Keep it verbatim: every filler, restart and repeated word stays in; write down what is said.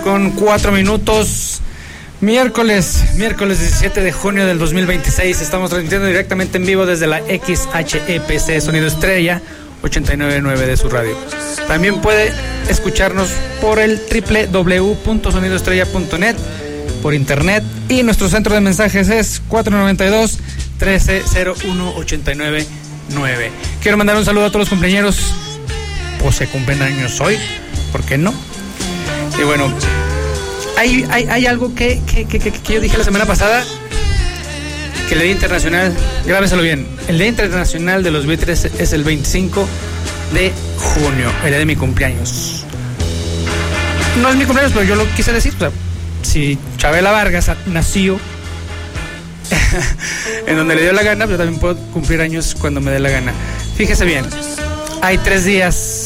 Con cuatro minutos, miércoles, miércoles diecisiete de junio del dos mil veintiséis, estamos transmitiendo directamente en vivo desde la X H E P C Sonido Estrella ochenta y nueve punto nueve de su radio. También puede escucharnos por el doble u doble u doble u punto sonido estrella punto net, por internet, y nuestro centro de mensajes es cuatro nueve dos, trece cero uno, ochenta y nueve nueve. Quiero mandar un saludo a todos los cumpleaños, pues se cumplen años hoy, ¿por qué no? Y bueno, hay, hay, hay algo que, que, que, que yo dije la semana pasada, que el Día Internacional, grábeselo bien, el Día Internacional de los Beatles es el veinticinco de junio, el día de mi cumpleaños. No es mi cumpleaños, pero yo lo quise decir. O sea, si Chabela Vargas nació en donde le dio la gana, pero también puedo cumplir años cuando me dé la gana. Fíjese bien, hay tres días